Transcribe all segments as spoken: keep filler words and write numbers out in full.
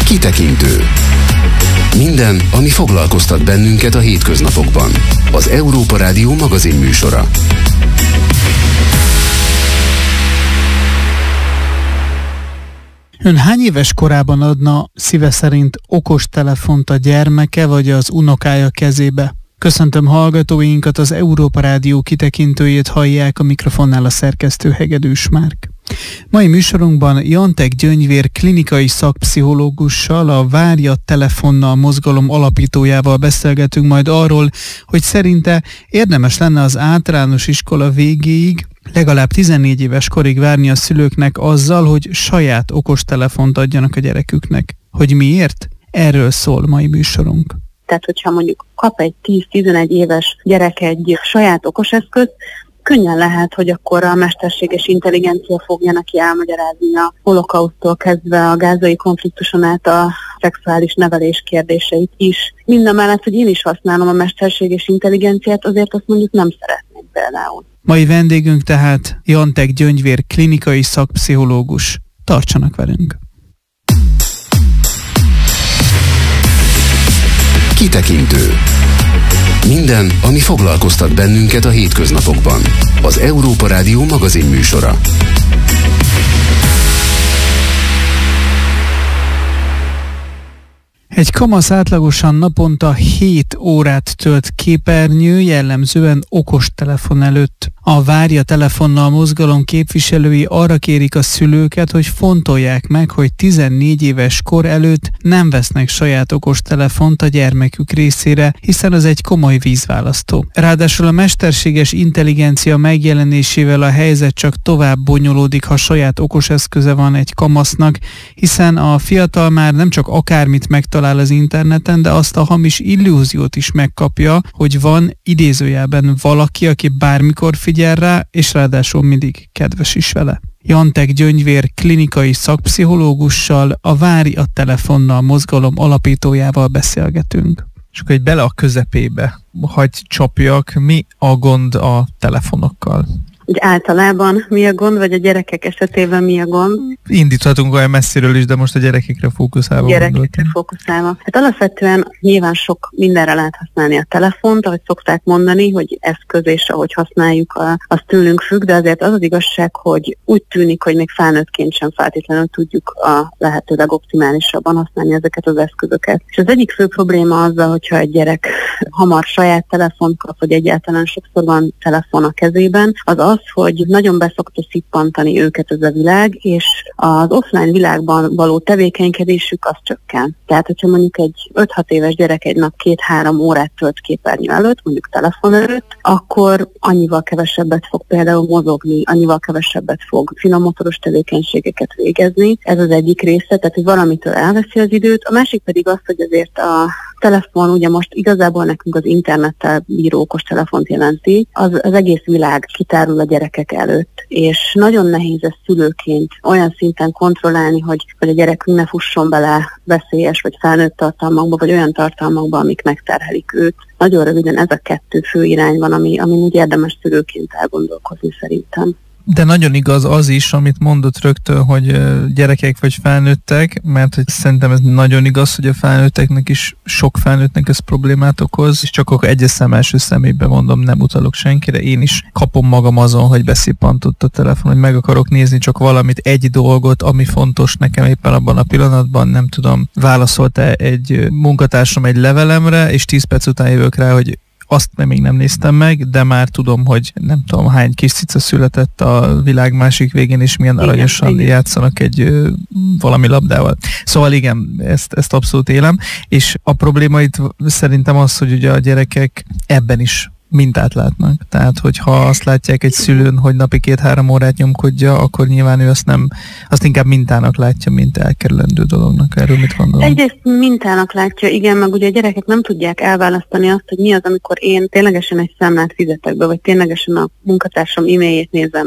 Kitekintő. Minden, ami foglalkoztat bennünket a hétköznapokban. Az Európa Rádió magazinműsora. Ön hány éves korában adna szíve szerint okostelefont a gyermeke vagy az unokája kezébe? Köszöntöm hallgatóinkat, az Európa Rádió kitekintőjét hallják, a mikrofonnál a szerkesztő Hegedűs Márk. Mai műsorunkban Jantek Gyöngyvér klinikai szakpszichológussal, a Várj a telefonnal mozgalom alapítójával beszélgetünk majd arról, hogy szerinte érdemes lenne az általános iskola végéig legalább tizennégy éves korig várni a szülőknek azzal, hogy saját okostelefont adjanak a gyereküknek. Hogy miért? Erről szól mai műsorunk. Tehát, hogyha mondjuk kap egy tíz-tizenegy éves gyerek egy saját okoseszközt, könnyen lehet, hogy akkor a mesterséges intelligencia fogja neki elmagyarázni a holokausztól kezdve a gázai konfliktuson át a szexuális nevelés kérdéseit is. Mindamellett, hogy én is használom a mesterséges intelligenciát, azért azt mondjuk nem szeretném például. Mai vendégünk tehát Jantek Gyöngyvér klinikai szakpszichológus. Tartsanak velünk! Kitekintő. Minden, ami foglalkoztat bennünket a hétköznapokban. Az Európa Rádió magazinműsora. Egy kamasz átlagosan naponta hét órát tölt képernyő, jellemzően okostelefon előtt. A Várj a telefonnal mozgalom képviselői arra kérik a szülőket, hogy fontolják meg, hogy tizennégy éves kor előtt nem vesznek saját okostelefont a gyermekük részére, hiszen az egy komoly vízválasztó. Ráadásul a mesterséges intelligencia megjelenésével a helyzet csak tovább bonyolódik, ha saját okoseszköze van egy kamasznak, hiszen a fiatal már nem csak akármit megtalál az interneten, de azt a hamis illúziót is megkapja, hogy van idézőjelben valaki, aki bármikor figyel rá, és ráadásul mindig kedves is vele. Jantek Gyöngyvér klinikai szakpszichológussal, a Várj a telefonnal mozgalom alapítójával beszélgetünk. És akkor egy bele a közepébe hagy csapjak, mi a gond a telefonokkal? Úgy általában mi a gond, vagy a gyerekek esetében mi a gond? Indíthatunk olyan messziről is, de most a gyerekekre fókuszálva Gyerekekre gondoltam. fókuszálva. Hát alapvetően nyilván sok mindenre lehet használni a telefont, ahogy szokták mondani, hogy eszköz és ahogy használjuk, a, az tőlünk függ, de azért az az igazság, hogy úgy tűnik, hogy még felnőttként sem feltétlenül tudjuk a lehető legoptimálisabban használni ezeket az eszközöket. És az egyik fő probléma azzal, hogyha egy gyerek hamar saját telefont kap, vagy egyáltalán sokszor van telefon a kezében, az az, hogy nagyon beszokta szippantani őket ez a világ, és az offline világban való tevékenykedésük az csökken. Tehát, hogyha mondjuk egy öt-hat éves gyerek egy nap két-három órát tölt képernyő előtt, mondjuk telefon előtt, akkor annyival kevesebbet fog például mozogni, annyival kevesebbet fog finomotoros tevékenységeket végezni. Ez az egyik része, tehát hogy valamitől elveszi az időt. A másik pedig az, hogy azért a telefon, ugye most igazából nekünk az internettel bíró okostelefont jelenti, az, az egész világ kitárul a gyerekek előtt, és nagyon nehéz ezt szülőként olyan szinten kontrollálni, hogy, hogy a gyerekünk ne fusson bele veszélyes vagy felnőtt tartalmakba, vagy olyan tartalmakba, amik megterhelik őt. Nagyon röviden ez a kettő fő irány van, ami, ami úgy érdemes szülőként elgondolkozni szerintem. De nagyon igaz az is, amit mondott rögtön, hogy gyerekek vagy felnőttek, mert hogy szerintem ez nagyon igaz, hogy a felnőtteknek is, sok felnőttnek ez problémát okoz, és csak akkor egyes szem első személyben mondom, nem utalok senkire, én is kapom magam azon, hogy beszippantott a telefon, hogy meg akarok nézni csak valamit, egy dolgot, ami fontos nekem éppen abban a pillanatban, nem tudom, válaszolt-e egy munkatársam egy levelemre, és tíz perc után jövök rá, hogy azt nem, még nem néztem meg, de már tudom, hogy nem tudom hány kis cica született a világ másik végén, és milyen igen, aranyosan igen. játszanak egy ö, valami labdával. Szóval igen, ezt, ezt abszolút élem, és a probléma itt szerintem az, hogy ugye a gyerekek ebben is mintát látnak. Tehát, hogyha azt látják egy szülőn, hogy napi két-három órát nyomkodja, akkor nyilván ő azt nem, azt inkább mintának látja, mint elkerülendő dolognak. Erről mit gondolom? Egyrészt mintának látja, igen, meg ugye a gyerekek nem tudják elválasztani azt, hogy mi az, amikor én ténylegesen egy számlát fizetek be, vagy ténylegesen a munkatársam e-mailjét nézem meg,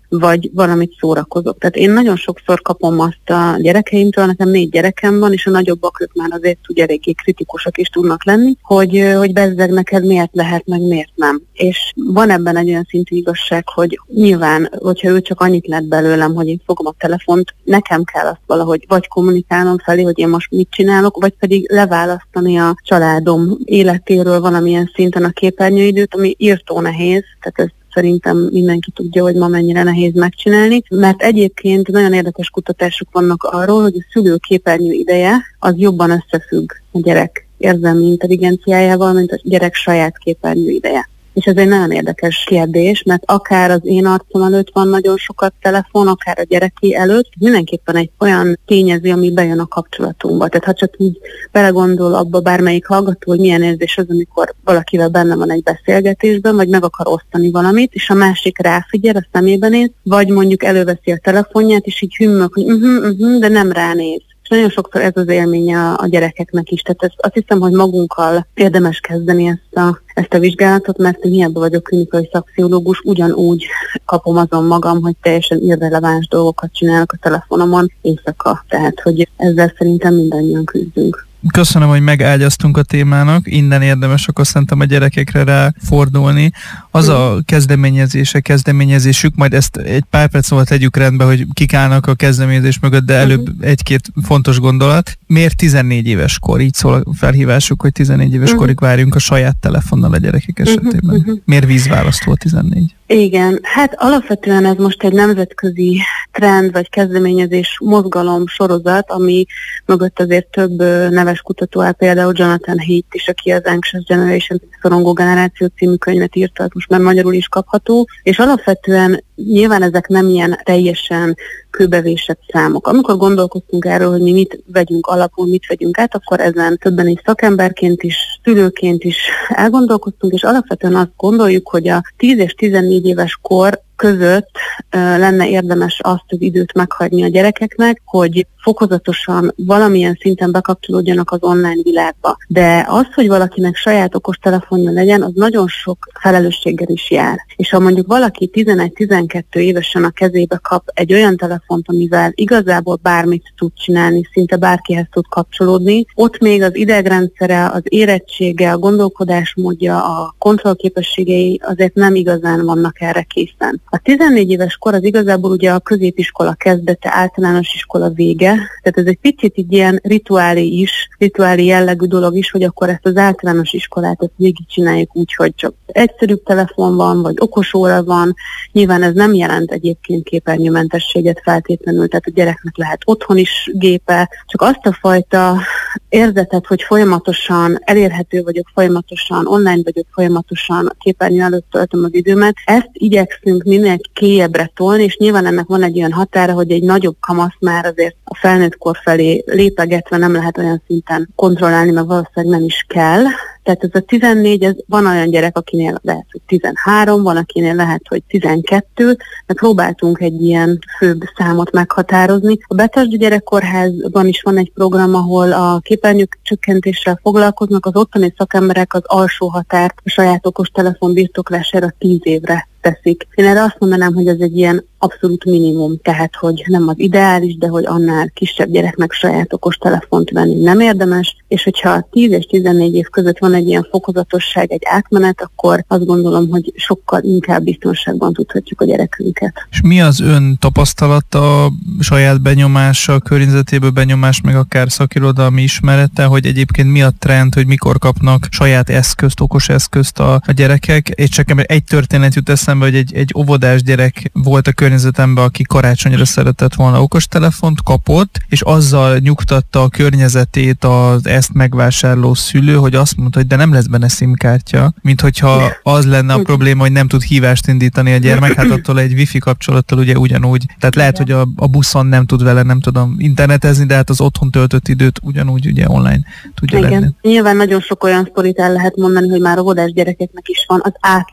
vagy valamit szórakozok. Tehát én nagyon sokszor kapom azt a gyerekeimtől, nekem négy gyerekem van, és a nagyobbak ők már azért ugye eléggé kritikusak is tudnak lenni, hogy, hogy bezzeg neked miért lehet, meg miért nem. És van ebben egy olyan szintű igazság, hogy nyilván, hogyha ő csak annyit lett belőlem, hogy én fogom a telefont, nekem kell azt valahogy vagy kommunikálnom felé, hogy én most mit csinálok, vagy pedig leválasztani a családom életéről valamilyen szinten a képernyőidőt, ami írtó nehéz, tehát ez szerintem mindenki tudja, hogy ma mennyire nehéz megcsinálni, mert egyébként nagyon érdekes kutatások vannak arról, hogy a szülő képernyő ideje az jobban összefügg a gyerek érzelmi intelligenciájával, mint a gyerek saját képernyő ideje. És ez egy nagyon érdekes kérdés, mert akár az én arcom előtt van nagyon sokat telefon, akár a gyereké előtt, mindenképpen egy olyan tényező, ami bejön a kapcsolatunkba. Tehát ha csak így belegondol abba bármelyik hallgató, hogy milyen érzés az, amikor valakivel benne van egy beszélgetésben, vagy meg akar osztani valamit, és a másik ráfigyel, a szemébe néz, vagy mondjuk előveszi a telefonját, és így hümmög, hogy uh-huh, uh-huh, de nem ránéz. Nagyon sokszor ez az élménye a gyerekeknek is. Tehát ezt, azt hiszem, hogy magunkkal érdemes kezdeni ezt a, ezt a vizsgálatot, mert én hiába vagyok klinikai szakpszichológus, ugyanúgy kapom azon magam, hogy teljesen irreleváns dolgokat csinálok a telefonomon éjszaka. Tehát, hogy ezzel szerintem mindannyian küzdünk. Köszönöm, hogy megágyaztunk a témának, innen érdemes akkor szerintem a gyerekekre rá fordulni. Az a kezdeményezése, kezdeményezésük, majd ezt egy pár perc múlva tegyük rendbe, hogy kik állnak a kezdeményezés mögött, de előbb egy-két fontos gondolat. Miért tizennégy éves kor? Így szól a felhívásuk, hogy tizennégy éves korig várjunk a saját telefonnal a gyerekek esetében. Miért vízválasztó a tizennégy? Igen, hát alapvetően ez most egy nemzetközi trend vagy kezdeményezés, mozgalom, sorozat, ami mögött azért több neves kutató áll, például Jonathan Haidt is, aki az Anxious Generation, Szorongó Generáció című könyvet írta, most már magyarul is kapható, és alapvetően nyilván ezek nem ilyen teljesen kőbevésett számok. Amikor gondolkoztunk erről, hogy mi mit vegyünk alapul, mit vegyünk át, akkor ezen többen is szakemberként is, szülőként is elgondolkoztunk, és alapvetően azt gondoljuk, hogy a tíz és tizennégy éves kor között uh, lenne érdemes azt az időt meghagyni a gyerekeknek, hogy fokozatosan valamilyen szinten bekapcsolódjanak az online világba. De az, hogy valakinek saját okostelefonja legyen, az nagyon sok felelősséggel is jár. És ha mondjuk valaki tizenegy-tizenkettő évesen a kezébe kap egy olyan telefont, amivel igazából bármit tud csinálni, szinte bárkihez tud kapcsolódni, ott még az idegrendszere, az érettsége, a gondolkodásmódja, a kontrollképességei azért nem igazán vannak erre készen. A tizennégy éves kor az igazából ugye a középiskola kezdete, általános iskola vége, tehát ez egy picit így ilyen rituálé is, rituálé jellegű dolog is, hogy akkor ezt az általános iskolát ezt végigcsináljuk úgy, hogy csak egyszerűbb telefon van, vagy okos óra van. Nyilván ez nem jelent egyébként képernyőmentességet feltétlenül, tehát a gyereknek lehet otthon is gépe, csak azt a fajta érzetet, hogy folyamatosan elérhető vagyok, folyamatosan online vagyok, folyamatosan a képernyő előtt töltöm az időmet, ezt igyekszünk minél kélyebbre tolni, és nyilván ennek van egy olyan határa, hogy egy nagyobb kamasz már azért a felnőtt kor felé lépegetve nem lehet olyan szinten kontrollálni, meg valószínűleg nem is kell. Tehát ez a tizennégy, ez van olyan gyerek, akinél lehet, hogy tizenhárom, van, akinél lehet, hogy tizenkettő, mert próbáltunk egy ilyen főbb számot meghatározni. A Betesda Gyerekkórházban is van egy program, ahol a képernyők csökkentéssel foglalkoznak, az ottani szakemberek az alsó határt a saját okostelefon birtoklására tíz évre teszik. Én erre azt mondanám, hogy ez egy ilyen abszolút minimum, tehát hogy nem az ideális, de hogy annál kisebb gyereknek saját okostelefont venni nem érdemes, és hogyha tíz és tizennégy év között van egy ilyen fokozatosság, egy átmenet, akkor azt gondolom, hogy sokkal inkább biztonságban tudhatjuk a gyerekünket. És mi az ön tapasztalata, saját benyomása, a környezetéből benyomás, meg akár szakirodalmi ismerete, hogy egyébként mi a trend, hogy mikor kapnak saját eszközt, okos eszközt a, a gyerekek, és csak egy történet jut eszembe, hogy egy, egy óvodás gyerek volt a környezetemben, aki karácsonyra szeretett volna okostelefont, kapott, és azzal nyugtatta a környezetét az ezt megvásárló szülő, hogy azt mondta, hogy de nem lesz benne SIM-kártya, mint hogyha az lenne a probléma, hogy nem tud hívást indítani a gyermek, hát attól egy wifi kapcsolattal ugye ugyanúgy. Tehát lehet, hogy a, a buszon nem tud vele, nem tudom internetezni, de hát az otthon töltött időt ugyanúgy ugye online tudja Igen. lenni. Nyilván nagyon sok olyan sztorit el lehet mondani, hogy már óvodás gyerekeknek is van az átlag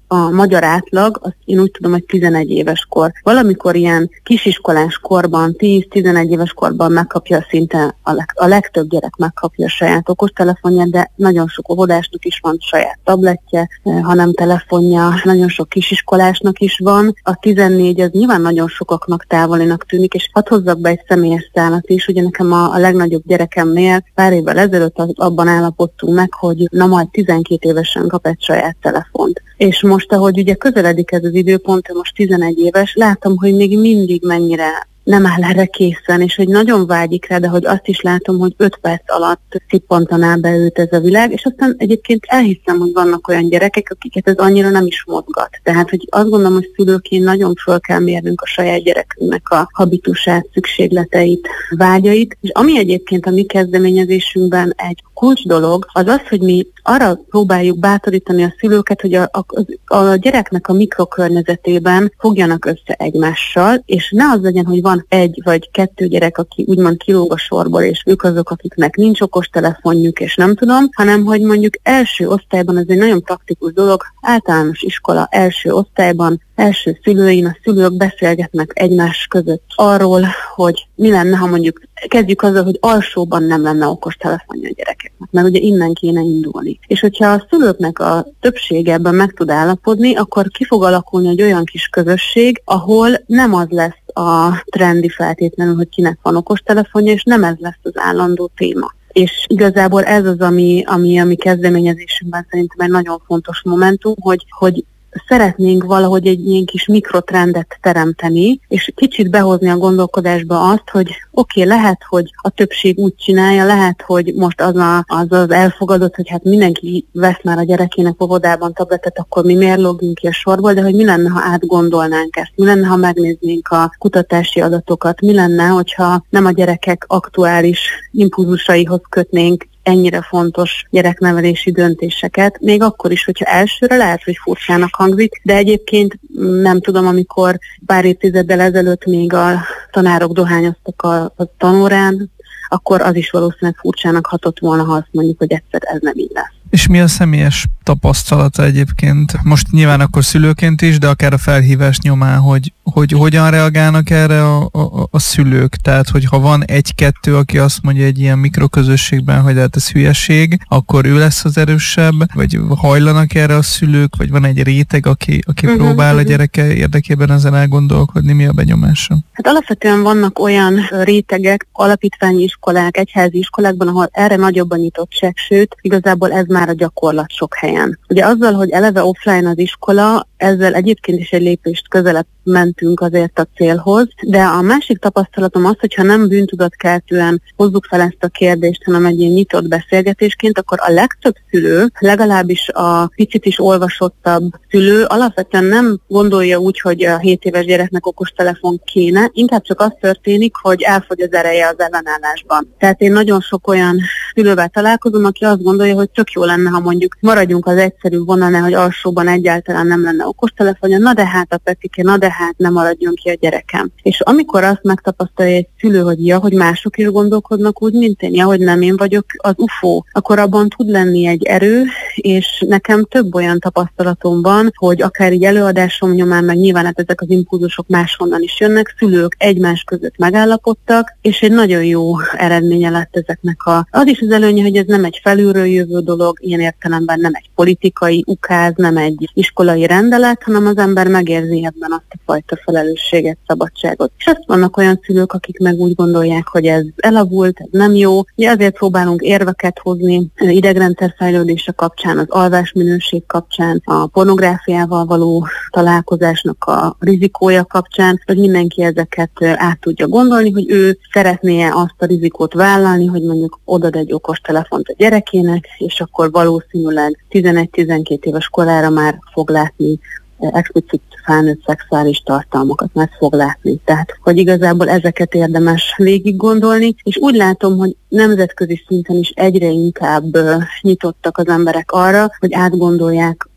a magyar átlag, azt én úgy tudom, hogy tizenegy éves kor. Valamikor ilyen kisiskolás korban, tíz-tizenegy éves korban megkapja szinte a, leg, a legtöbb gyerek megkapja a saját okostelefonját, de nagyon sok óvodásnak is van saját tabletje, hanem telefonja, nagyon sok kisiskolásnak is van. A tizennégy az nyilván nagyon sokaknak távolinak tűnik, és hadd hozzak be egy személyes szálat is, ugye nekem a, a legnagyobb gyerekemnél pár évvel ezelőtt abban állapodtunk meg, hogy na majd tizenkét évesen kap egy saját telefont. És most, ahogy ugye közeledik ez az időpont, most tizenegy éves, látom, hogy még mindig mennyire nem áll erre készen, és hogy nagyon vágyik rá, de hogy azt is látom, hogy öt perc alatt szippantaná be őt ez a világ, és aztán egyébként elhiszem, hogy vannak olyan gyerekek, akiket ez annyira nem is mozgat. Tehát, hogy azt gondolom, hogy szülőként nagyon föl kell mérnünk a saját gyerekünknek a habitusát, szükségleteit, vágyait, és ami egyébként a mi kezdeményezésünkben egy kulcs dolog, az az, hogy mi arra próbáljuk bátorítani a szülőket, hogy a, a, a gyereknek a mikrokörnyezetében fogjanak össze egymással, és ne az legyen, hogy van egy vagy kettő gyerek, aki úgymond kilóg a sorból, és ők azok, akiknek nincs okostelefonjuk, és nem tudom, hanem hogy mondjuk első osztályban, ez egy nagyon praktikus dolog, általános iskola első osztályban, első szülőin a szülők beszélgetnek egymás között arról, hogy mi lenne, ha mondjuk kezdjük azzal, hogy alsóban nem lenne okostelefonja a gyerekeknek, mert ugye innen kéne indulni. És hogyha a szülőknek a többsége ebben meg tud állapodni, akkor ki fog alakulni egy olyan kis közösség, ahol nem az lesz a trendi feltétlenül, hogy kinek van okostelefonja, és nem ez lesz az állandó téma. És igazából ez az, ami, ami, ami kezdeményezésünkben szerintem egy nagyon fontos momentum, hogy, hogy szeretnénk valahogy egy ilyen kis mikrotrendet teremteni, és kicsit behozni a gondolkodásba azt, hogy oké, okay, lehet, hogy a többség úgy csinálja, lehet, hogy most az, a, az az elfogadott, hogy hát mindenki vesz már a gyerekének óvodában tabletet, akkor mi miért lógjunk ki a sorból, de hogy mi lenne, ha átgondolnánk ezt, mi lenne, ha megnéznénk a kutatási adatokat, mi lenne, hogyha nem a gyerekek aktuális impulzusaihoz kötnénk ennyire fontos gyereknevelési döntéseket, még akkor is, hogyha elsőre lehet, hogy furcsának hangzik, de egyébként nem tudom, amikor pár évtizeddel ezelőtt még a tanárok dohányoztak a, a tanórán, akkor az is valószínűleg furcsának hatott volna, ha azt mondjuk, hogy egyszer ez nem így lesz. És mi a személyes tapasztalata egyébként? Most nyilván akkor szülőként is, de akár a felhívás nyomán, hogy, hogy hogyan reagálnak erre a, a, a szülők? Tehát, hogy ha van egy-kettő, aki azt mondja egy ilyen mikroközösségben, hogy hát ez hülyeség, akkor ő lesz az erősebb, vagy hajlanak erre a szülők, vagy van egy réteg, aki, aki uh-huh, próbál uh-huh. a gyereke érdekében ezen elgondolkodni, mi a benyomása? Hát alapvetően vannak olyan rétegek, alapítványi iskolák, egyházi iskolákban, ahol erre nagyobb a nyitottság, sőt, igazából ez már a gyakorlat sok helyen. Ugye azzal, hogy eleve offline az iskola, ezzel egyébként is egy lépést közelebb mentünk azért a célhoz, de a másik tapasztalatom az, hogyha nem bűntudatkeltően hozzuk fel ezt a kérdést, hanem egy ilyen nyitott beszélgetésként, akkor a legtöbb szülő, legalábbis a picit is olvasottabb szülő alapvetően nem gondolja úgy, hogy a hét éves gyereknek okostelefon kéne, inkább csak az történik, hogy elfogy az ereje az ellenállásban. Tehát én nagyon sok olyan szülővel találkozom, aki azt gondolja, hogy tök jó lenne, ha mondjuk maradjunk az egyszerű vonalnál, hogy alsóban egyáltalán nem lenne okostelefonja, na de hát a Petike, na de hát nem maradjon ki a gyerekem. És amikor azt megtapasztalja egy szülő, hogy ja, hogy mások is gondolkodnak úgy, mint én, ja, hogy nem én vagyok az ufó, akkor abban tud lenni egy erő, és nekem több olyan tapasztalatom van, hogy akár így előadásom nyomán, meg nyilván hát ezek az impulzusok máshonnan is jönnek, szülők egymás között megállapodtak, és egy nagyon jó eredménye lett ezeknek a... Az is az előnye, hogy ez nem egy felülről jövő dolog, ilyen értelemben nem egy politikai ukáz, nem egy iskolai rendelet, hanem az ember megérzi ebben azt a fajta felelősséget, szabadságot. És azt vannak olyan szülők, akik meg úgy gondolják, hogy ez elavult, ez nem jó. Ugye azért próbálunk érveket hozni idegrendszerfejlődése kapcsán, az alvásminőség kapcsán, a pornográfiával való találkozásnak a rizikója kapcsán, hogy mindenki ezeket át tudja gondolni, hogy ő szeretné azt a rizikót vállalni, hogy mondjuk odad egy okostelefont a gyerekének, és akkor valószínűleg tizenegy-tizenkét éves korára már fog látni explicit felnőtt szexuális tartalmakat, mert fog látni. Tehát, hogy igazából ezeket érdemes végig gondolni, és úgy látom, hogy nemzetközi szinten is egyre inkább uh, nyitottak az emberek arra, hogy átgondolják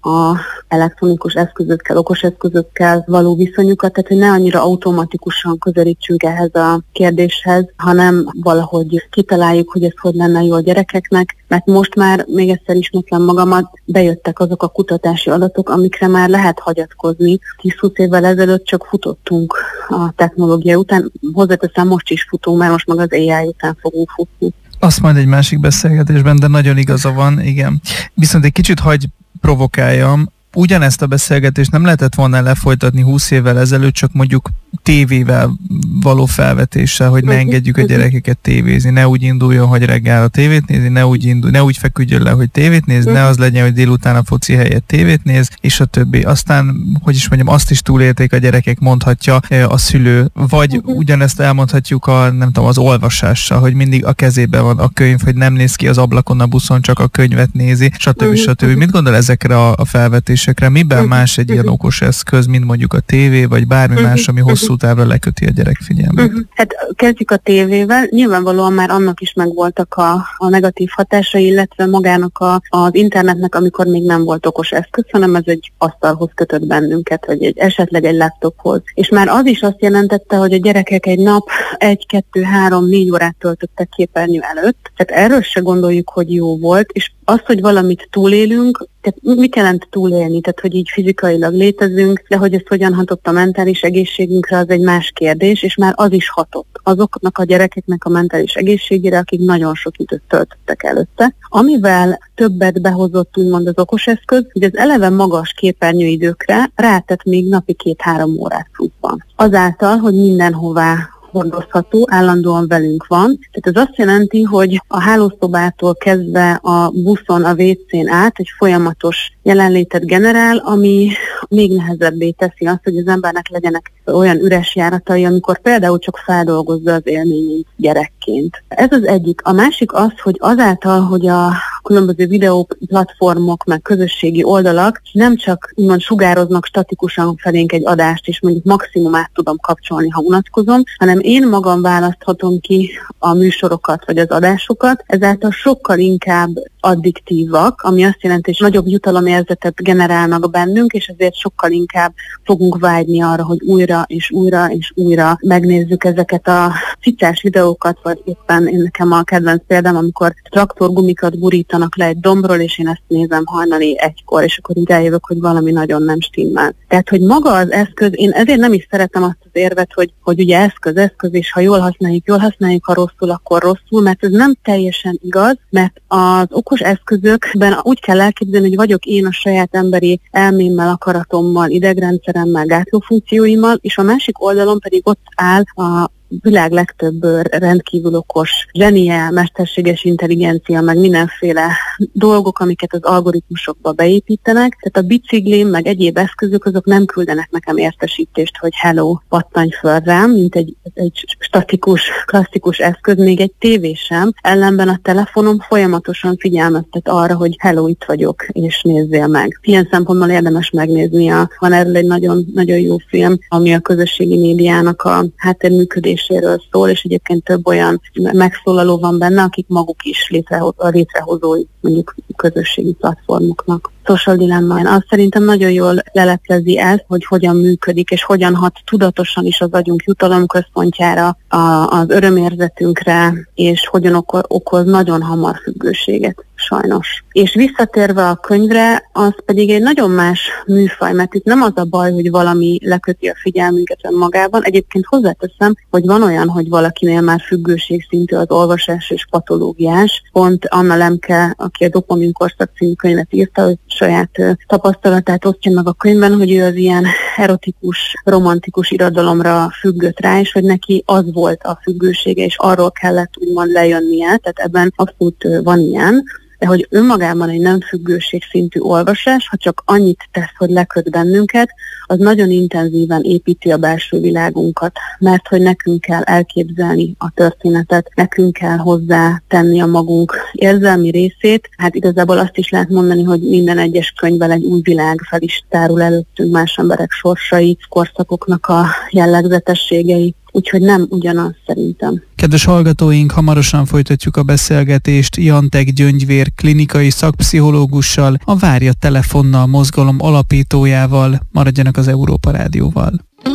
a elektronikus eszközökkel, okos eszközökkel való viszonyukat, tehát hogy ne annyira automatikusan közelítsünk ehhez a kérdéshez, hanem valahogy kitaláljuk, hogy ez hogy lenne jó a gyerekeknek, mert most már, még egyszer ismétlem magamat, bejöttek azok a kutatási adatok, amikre már lehet hagyatkozni. tíz-húsz évvel ezelőtt csak futottunk a technológia után, hozzáteszem, most is futunk, mert most meg az á i után fogunk futni. Azt majd egy másik beszélgetésben, de nagyon igaza van, igen. Viszont egy kicsit hagy provokáljam, ugyanezt a beszélgetést nem lehetett volna lefolytatni húsz évvel ezelőtt, csak mondjuk tévével való felvetéssel, hogy ne engedjük a gyerekeket tévézni, ne úgy induljon, hogy reggel a tévét nézi, ne úgy, indul, ne úgy feküdjön le, hogy tévét néz, ne az legyen, hogy délután a foci helyett tévét néz, és a többi. Aztán, hogy is mondjam, azt is túlélték a gyerekek, mondhatja a szülő, vagy ugyanezt elmondhatjuk a, nem tudom, az olvasással, hogy mindig a kezében van a könyv, hogy nem néz ki az ablakon a buszon, csak a könyvet nézi, stb. stb. Mit gondol ezekre a, a felvetésekre? Miben más egy ilyen okos eszköz, mint mondjuk a tévé, vagy bármi más, ami hosszú távra leköti a gyerek figyelmét? Uh-huh. Hát kezdjük a tévével. Nyilvánvalóan már annak is megvoltak a, a negatív hatásai, illetve magának a, az internetnek, amikor még nem volt okos eszköz, hanem ez egy asztalhoz kötött bennünket, vagy egy, esetleg egy laptophoz. És már az is azt jelentette, hogy a gyerekek egy nap egy, kettő, három, négy órát töltöttek képernyő előtt. Tehát erről se gondoljuk, hogy jó volt, és az, hogy valamit túlélünk, tehát mit jelent túlélni? Tehát, hogy így fizikailag létezünk, de hogy ez hogyan hatott a mentális egészségünkre, az egy más kérdés, és már az is hatott azoknak a gyerekeknek a mentális egészségére, akik nagyon sok időt töltöttek előtte. Amivel többet behozott úgymond az okos eszköz, hogy az eleve magas képernyőidőkre rátett még napi két-három órát pluszban. Azáltal, hogy mindenhová hordozható, állandóan velünk van. Tehát ez azt jelenti, hogy a hálószobától kezdve a buszon, a vécén át egy folyamatos jelenlétet generál, ami még nehezebbé teszi azt, hogy az embernek legyenek olyan üres járatai, amikor például csak feldolgozza az élményeit gyerekként. Ez az egyik. A másik az, hogy azáltal, hogy a különböző videóplatformok, meg közösségi oldalak nem csak úgymond sugároznak statikusan felénk egy adást, és mondjuk maximum át tudom kapcsolni, ha unatkozom, hanem én magam választhatom ki a műsorokat vagy az adásokat, ezáltal sokkal inkább addiktívak, ami azt jelenti, hogy nagyobb jutalomérzetet generálnak bennünk, és ezért sokkal inkább fogunk vágyni arra, hogy újra és újra és újra megnézzük ezeket a cicás videókat, vagy éppen én nekem a kedvenc példám, amikor traktorgumikat gurítanak le egy dombról, és én ezt nézem hajnali egykor, és akkor így rájövök, hogy valami nagyon nem stimmel. Tehát, hogy maga az eszköz, én ezért nem is szeretem azt az érvet, hogy, hogy ugye eszköz, eszköz, és ha jól használjuk, jól használjuk, ha rosszul, akkor rosszul, mert ez nem teljesen igaz, mert az okos eszközökben úgy kell elképzelni, hogy vagyok én a saját emberi elmémmel, akaratommal, idegrendszeremmel, gátlófunkcióimmal, és a másik oldalon pedig ott áll a világ legtöbb rendkívül okos zsenie, mesterséges intelligencia, meg mindenféle dolgok, amiket az algoritmusokba beépítenek. Tehát a biciklim, meg egyéb eszközök, azok nem küldenek nekem értesítést, hogy hello, pattanj föl rám, mint egy, egy statikus, klasszikus eszköz, még egy tévé sem. Ellenben a telefonom folyamatosan figyelmeztet arra, hogy hello, itt vagyok, és nézzél meg. Ilyen szempontból érdemes megnéznie. Van erről egy nagyon, nagyon jó film, ami a közösségi médiának a háttérműködéséről szól, és egyébként több olyan megszólaló van benne, akik maguk is létrehoz, a létrehozói mondjuk közösségi platformoknak. Social Dilemma. Azt szerintem nagyon jól leleplezi ezt, hogy hogyan működik, és hogyan hat tudatosan is az agyunk jutalomközpontjára, a, az örömérzetünkre, és hogyan oko- okoz nagyon hamar függőséget, sajnos. És visszatérve a könyvre, az pedig egy nagyon más műfaj, mert itt nem az a baj, hogy valami leköti a figyelmünket önmagában. Egyébként hozzáteszem, hogy van olyan, hogy valakinél már függőségszintű az olvasás és patológiás. Pont Anna Lemke, aki a Dopamin korszak című könyvet írta, hogy saját tapasztalatát osztja meg a könyvben, hogy ő az ilyen erotikus, romantikus irodalomra függött rá, és hogy neki az volt a függősége, és arról kellett úgymond lejönnie, tehát ebben abszolút van ilyen, de hogy önmagában egy nem függőségszintű olvasás, ha csak annyit tesz, hogy leköt bennünket, az nagyon intenzíven építi a belső világunkat, mert hogy nekünk kell elképzelni a történetet, nekünk kell hozzá tenni a magunk érzelmi részét. Hát igazából azt is lehet mondani, hogy minden egyes könyvvel egy új világ fel is tárul előttünk, más emberek sorsai, korszakoknak a jellegzetességei. úgyhogy nem ugyanaz szerintem. Kedves hallgatóink, hamarosan folytatjuk a beszélgetést Jantek Gyöngyvér klinikai szakpszichológussal, a Várja telefonnal mozgalom alapítójával. Maradjanak az Európa Rádióval.